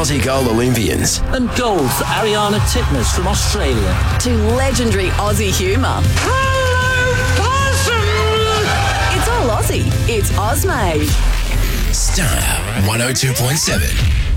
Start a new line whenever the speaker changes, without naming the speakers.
Aussie goal Olympians.
And gold for Ariana Titmus from Australia.
To legendary Aussie humour.
Hello, possum!
It's all Aussie. It's Ozmade.
Star 102.7.